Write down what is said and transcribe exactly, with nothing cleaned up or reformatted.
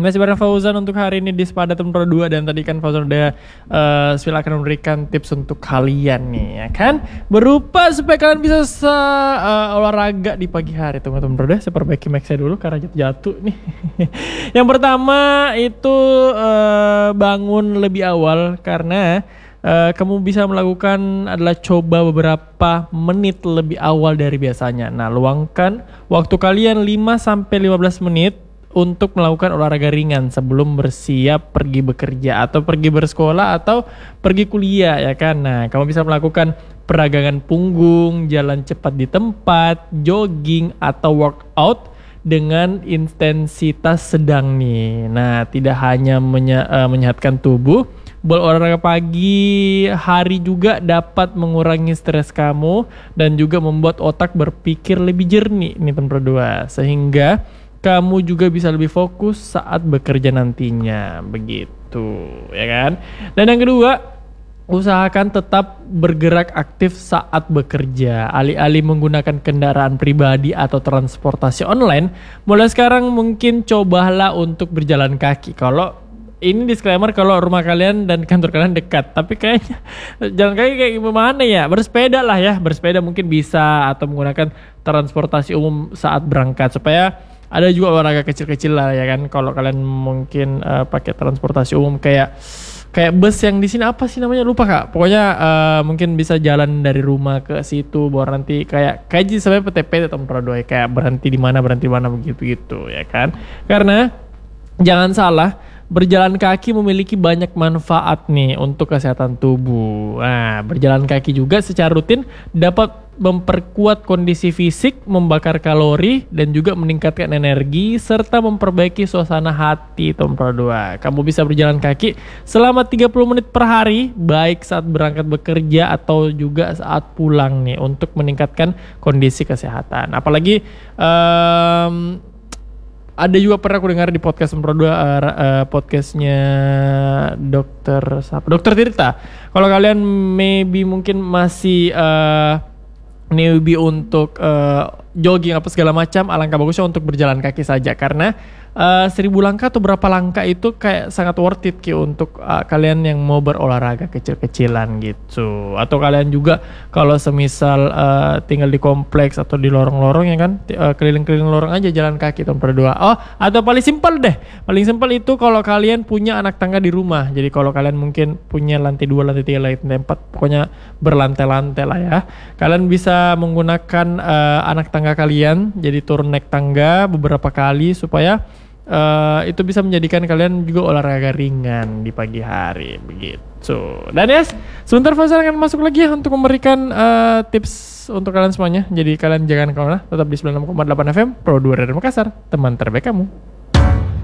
Masih bareng Fauzan untuk hari ini di Spada Tempro dua. Dan tadi kan Fauzan udah uh, silakan memberikan tips untuk kalian nih ya kan, berupa supaya kalian bisa se- uh, olahraga di pagi hari. Tunggu Tempro dua, saya perbaiki mic saya dulu karena jatuh nih. Yang pertama itu uh, bangun lebih awal, karena Uh, kamu bisa melakukan adalah coba beberapa menit lebih awal dari biasanya. Nah, luangkan waktu kalian lima sampai lima belas menit untuk melakukan olahraga ringan sebelum bersiap pergi bekerja atau pergi bersekolah atau pergi kuliah ya kan. Nah, kamu bisa melakukan peragangan punggung, jalan cepat di tempat, jogging atau workout dengan intensitas sedang nih. Nah, tidak hanya menye- uh, menyehatkan tubuh, berolahraga pagi hari juga dapat mengurangi stres kamu dan juga membuat otak berpikir lebih jernih nih teman berdua, sehingga kamu juga bisa lebih fokus saat bekerja nantinya, begitu ya kan. Dan yang kedua, usahakan tetap bergerak aktif saat bekerja. Alih-alih menggunakan kendaraan pribadi atau transportasi online, mulai sekarang mungkin cobalah untuk berjalan kaki. Kalau ini disclaimer kalau rumah kalian dan kantor kalian dekat, tapi kayaknya jalan kaki kayak gimana ya? Bersepeda lah ya, bersepeda mungkin bisa, atau menggunakan transportasi umum saat berangkat, supaya ada juga olahraga kecil-kecil lah ya kan. Kalau kalian mungkin uh, pakai transportasi umum kayak kayak bus yang di sini apa sih namanya, lupa kak. Pokoknya uh, mungkin bisa jalan dari rumah ke situ, baru nanti kayak kayak sampai P T P atau Prodoi, kayak berhenti di mana berhenti di mana begitu gitu ya kan. Karena jangan salah, berjalan kaki memiliki banyak manfaat nih untuk kesehatan tubuh. Nah, berjalan kaki juga secara rutin dapat memperkuat kondisi fisik, membakar kalori, dan juga meningkatkan energi, serta memperbaiki suasana hati. Tempro dua. Kamu bisa berjalan kaki selama tiga puluh menit per hari, baik saat berangkat bekerja atau juga saat pulang nih, untuk meningkatkan kondisi kesehatan. Apalagi um, ada juga pernah aku dengar di podcast Tempro dua, uh, uh, podcastnya dokter siapa? Dokter Tirta. Kalau kalian maybe mungkin masih uh, newbie untuk uh, jogging apa segala macam, alangkah bagusnya untuk berjalan kaki saja, karena uh, seribu langkah atau berapa langkah itu kayak sangat worth it Ki, untuk uh, kalian yang mau berolahraga kecil-kecilan gitu. Atau kalian juga kalau semisal uh, tinggal di kompleks atau di lorong-lorong ya kan, uh, keliling-keliling lorong aja jalan kaki tahun berdua. Oh, atau paling simpel deh, paling simpel itu kalau kalian punya anak tangga di rumah. Jadi kalau kalian mungkin punya lantai dua, lantai tiga, lantai empat, pokoknya berlantai-lantai lah ya, kalian bisa menggunakan uh, anak tangga kalian, jadi turun naik tangga beberapa kali supaya uh, itu bisa menjadikan kalian juga olahraga ringan di pagi hari begitu. Dan yes, sebentar Fauzan akan masuk lagi ya untuk memberikan uh, tips untuk kalian semuanya. Jadi kalian jangan kemana, tetap di sembilan puluh enam koma delapan F M Pro dua dari Makassar, teman terbaik kamu.